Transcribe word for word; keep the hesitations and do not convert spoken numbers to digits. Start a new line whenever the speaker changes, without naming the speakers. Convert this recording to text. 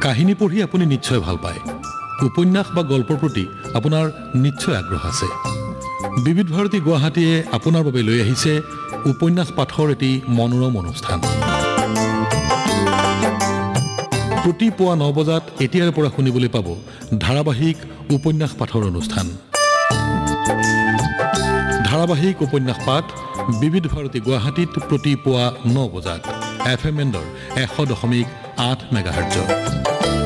কাহিনী পঢ়ি আপুনি নিশ্চয় ভাল পায় উপন্যাস বা গল্পৰ প্ৰতি আপোনাৰ নিশ্চয় আগ্ৰহ আছে বিবিধ ভাৰতী গুৱাহাটীয়ে আপোনাৰ বাবে লৈ আহিছে উপন্যাস পাঠৰ এটি মনোৰম অনুষ্ঠান প্ৰতি পুৱা ন বজাত এতিয়াৰ পৰা শুনিবলৈ পাব ধাৰাবাহিক উপন্যাস পাঠৰ অনুষ্ঠান ধাৰাবাহিক উপন্যাস পাঠ বিবিধ ভাৰতী গুৱাহাটীত প্ৰতি পুৱা ন বজাত এফ এম এণ্ডৰ এশ দশমিক আঠ মেগাহাৰ্টজ